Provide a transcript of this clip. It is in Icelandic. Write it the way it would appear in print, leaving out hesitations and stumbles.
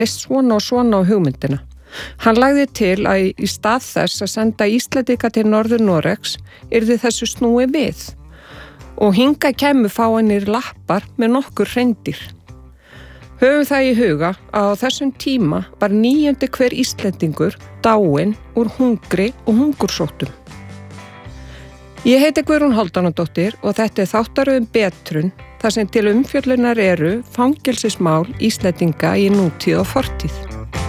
svona og svona á hugmyndina. Hann lagði til að í stað þess að senda Íslendinga til Norður-Noregs yrði þessu snúi við og hingað kæmu fáeinir lappar með nokkur hreindýr. Höfum það í huga að á þessum tíma var 9. hver Íslendingur dáinn úr hungri og hungursóttum. Ég heiti Guðrún Hálfdánadóttir og þetta þáttaröðin Betrun þar sem til umfjöllunar eru fangelsismál Íslendinga í nútíð og fortíð.